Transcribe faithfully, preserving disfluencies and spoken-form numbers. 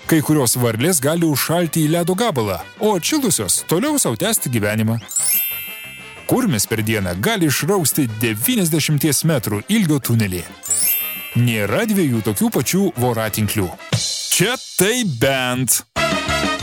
Kai kurios varlės gali užšalti į ledo gabalą, o atšilusios toliau sau tęsti gyvenimą. Kurmis per dieną gali išrausti devyniasdešimt metrų ilgio tunelį. Nėra dviejų tokių pačių voratinklių. Čia tai bent.